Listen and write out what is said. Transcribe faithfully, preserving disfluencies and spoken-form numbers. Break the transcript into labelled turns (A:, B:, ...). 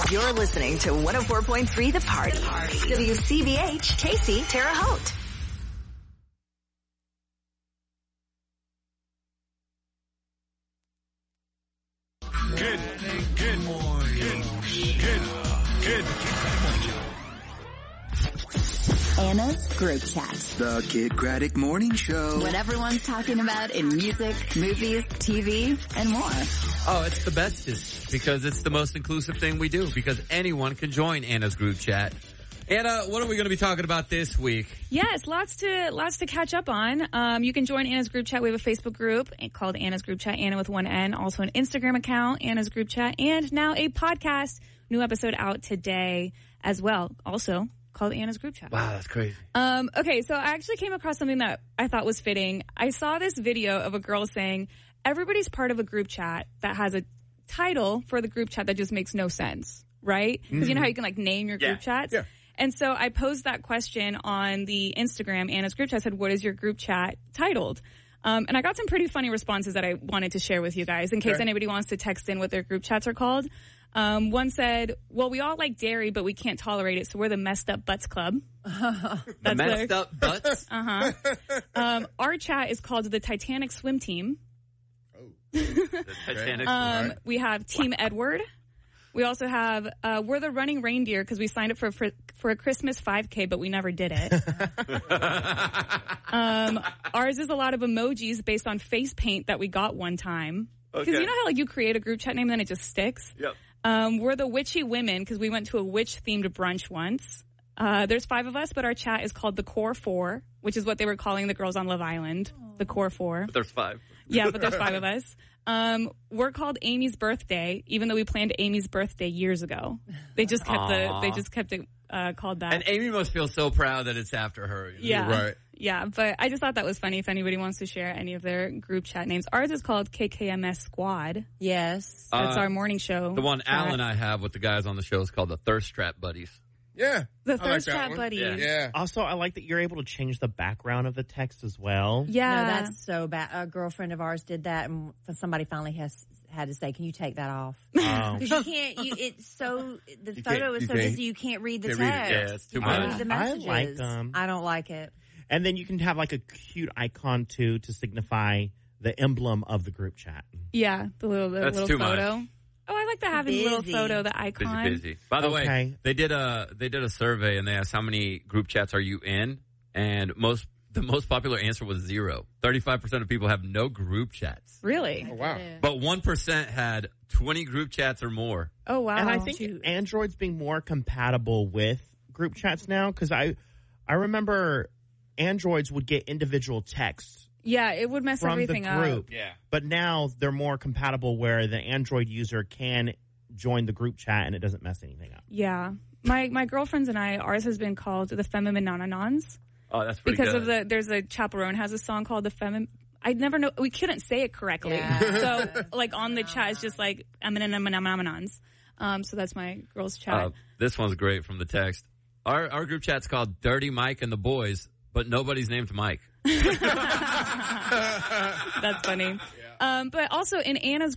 A: You're listening to one oh four point three The Party. W C B H, Casey, Terre Haute.
B: Good, good morning. Good, good, good.
C: Anna's Group Chat.
D: The Kid Craddock Morning Show.
C: What everyone's talking about in music, movies, T V, and more.
E: Oh, it's the bestest because it's the most inclusive thing we do because anyone can join Anna's Group Chat. Anna, what are we going to be talking about this week?
F: Yes, lots to lots to catch up on. Um, you can join Anna's Group Chat. We have a Facebook group called Anna's Group Chat, Anna with one N. Also an Instagram account, Anna's Group Chat, and now a podcast. New episode out today as well. Also called Anna's Group Chat.
E: Wow, that's crazy.
F: Um, okay, so I actually came across something that I thought was fitting. I saw this video of a girl saying everybody's part of a group chat that has a title for the group chat that just makes no sense, right? Because mm-hmm. you know how you can like name your
E: yeah.
F: group chats?
E: Yeah.
F: And so I posed that question on the Instagram, Anna's Group Chat. I said, what is your group chat titled? Um, and I got some pretty funny responses that I wanted to share with you guys in case okay. anybody wants to text in what their group chats are called. Um, one said, well, we all like dairy, but we can't tolerate it, so we're the Messed Up Butts Club.
E: That's the Messed their... Up Butts?
F: Uh-huh. um, our chat is called the Titanic Swim Team.
E: Oh. The Titanic
F: um,
E: Swim.
F: We have Team wow. Edward. We also have, uh, we're the Running Reindeer because we signed up for, for for a Christmas five K, but we never did it. um, ours is a lot of emojis based on face paint that we got one time. Because okay. you know how like you create a group chat name and then it just sticks?
E: Yep.
F: Um, we're the Witchy Women because we went to a witch-themed brunch once. Uh, there's five of us, but our chat is called the Core Four, which is what they were calling the girls on Love Island. Aww. The Core Four.
E: But there's five.
F: Yeah, but there's five of us. Um, we're called Amy's Birthday, even though we planned Amy's birthday years ago. They just kept
E: Aww.
F: the, they just kept it, uh, called that.
E: And Amy must feel so proud that it's after her.
F: Yeah.
D: Right.
F: Yeah, but I just thought that was funny if anybody wants to share any of their group chat names. Ours is called K K M S Squad.
C: Yes.
F: That's
E: uh,
F: our morning show.
E: The one
F: chat.
E: Al and I have with the guys on the show is called the Thirst Trap Buddies.
G: Yeah.
F: The
G: I
F: Thirst
G: like
F: Trap
G: one.
F: Buddies.
E: Yeah.
G: Yeah.
H: Also, I like that you're able to change the background of the text as well.
F: Yeah.
C: No, that's so bad. A girlfriend of ours did that, and somebody finally has had to say, "Can you take that off?"
H: Oh.
C: Because you can't. You, it's so the
G: You
C: photo
G: can't-
C: is
G: you
C: so
G: can't-
C: busy you can't read the
G: can't read it.
C: text.
E: Yeah, it's too
C: You
E: much.
C: can't read the
H: I
C: messages.
H: like them.
C: I don't like it.
H: And then you can have like a cute icon too to signify the emblem of the group chat.
F: Yeah, the little, the
E: That's
F: little
E: too
F: photo.
E: much.
F: Oh, I like the having the little
C: Busy.
F: photo, the
E: Busy,
F: icon.
E: busy. By the
H: Okay.
E: way, they did a they did a survey and they asked how many group chats are you in, and most the most popular answer was zero. Thirty-five percent of people have no group chats,
F: Really?
G: Oh, wow.
E: but one percent had twenty group chats or more.
F: Oh, wow.
H: And I think
F: Shoot.
H: Android's being more compatible with group chats now because I, I remember Androids would get individual texts
F: Yeah, it would mess
H: from
F: everything
H: the group.
F: up.
E: Yeah.
H: But now they're more compatible where the Android user can join the group chat and it doesn't mess anything up.
F: Yeah. My my girlfriends and I, ours has been called the Feminanons
E: Oh, that's pretty
F: because
E: good.
F: of the, there's a, Chaperone has a song called the Femin, I never know, we couldn't say it correctly.
C: Yeah.
F: So, like, on the chat, it's just like, Feminanons. Um, so that's my girls' chat.
E: Uh, this one's great from the text. Our our group chat's called Dirty Mike and the Boys, but nobody's named Mike.
F: That's funny. Um, but also in Anna's